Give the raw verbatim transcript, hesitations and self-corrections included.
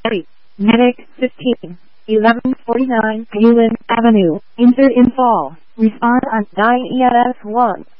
Harry. Medic fifteen. eleven forty-nine Hewlin Avenue. Injured in fall. Respond on nine E M S one.